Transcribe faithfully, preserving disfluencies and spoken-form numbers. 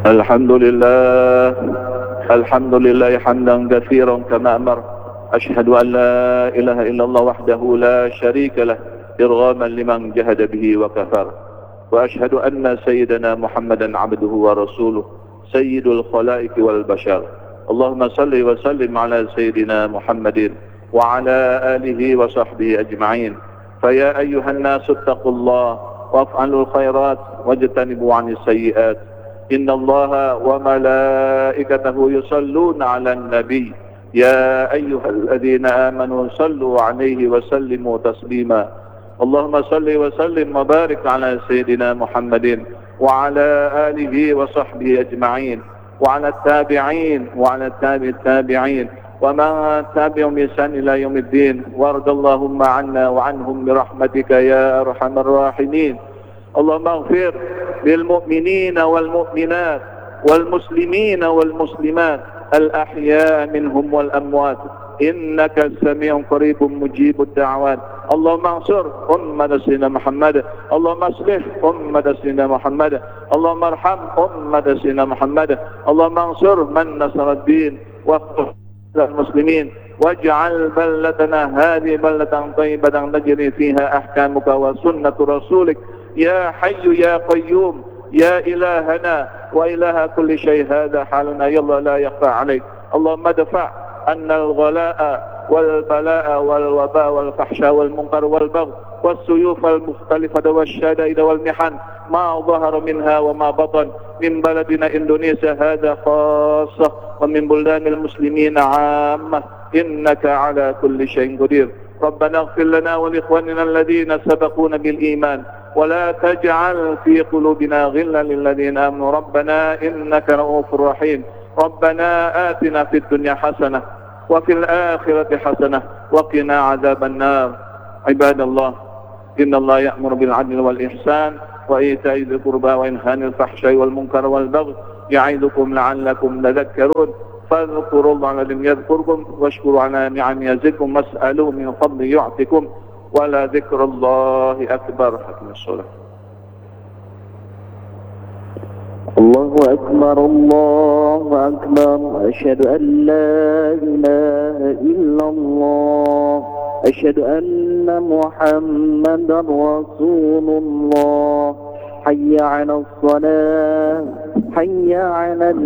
الحمد لله الحمد لله حمدا كثيرا كما أمر. أشهد أن لا إله إلا الله وحده لا شريك له إرغاما لمن جهد به وكفر، وأشهد أن سيدنا محمدا عبده ورسوله سيد الخلائق والبشر. اللهم صل وسلم على سيدنا محمد وعلى آله وصحبه أجمعين. فيا أيها الناس اتقوا الله وافعلوا الخيرات واجتنبوا عن السيئات. إن الله وملائكته يصلون على النبي يا أيها الذين آمنوا صلوا عليه وسلموا تسليما. اللهم صل وسلم وبارك على سيدنا محمد وعلى آله وصحبه أجمعين، وعلى التابعين وعلى التابع التابعين ومن تابعهم بإحسان إلى يوم الدين. وارض اللهم عنا وعنهم برحمتك يا أرحم الراحمين. اللهم اغفر للمؤمنين والمؤمنات والمسلمين والمسلمات الأحياء منهم والأموات، إنك سميع قريب مجيب الدعوات. اللهم انصر أمة سيدنا محمد، اللهم اصلح أمة سيدنا محمد، اللهم ارحم أمة سيدنا محمد، اللهم انصر من نصر الدين واخذ المسلمين، واجعل بلدنا هذه بلدة طيبة تجري فيها أحكامك وسنة رسولك يا حي يا قيوم يا إلهنا وإله كل شيء. هذا حالنا يلا لا يخفى عليك. اللهم ادفع عنا الغلاء والبلاء والوباء والفحشاء والمنكر والبغي والسيوف المختلفة والشدائد والمحن ما ظهر منها وما بطن من بلدنا إندونيسيا هذا خاصة ومن بلدان المسلمين عامة، إنك على كل شيء قدير. ربنا اغفر لنا ولإخواننا الذين سبقونا بالإيمان ولا تجعل في قلوبنا غلا للذين آمنوا ربنا إنك رؤوف رحيم. ربنا آتنا في الدنيا حسنة وفي الآخرة حسنة وقنا عذاب النار. عباد الله، إن الله يأمر بالعدل والإحسان وإيتاء ذي القربى وينهى عن الفحشاء والمنكر والبغي يعظكم لعلكم تذكرون. فاذكروا الله الذي يذكركم واشكروا على نعم يزدكم واسألوه من فضل يعطكم ولا ذكر الله أكبر. حكم الصلاة. الله أكبر الله أكبر. أشهد أن لا إله إلا الله. أشهد أن محمدا رسول الله. حي على الصلاة حي على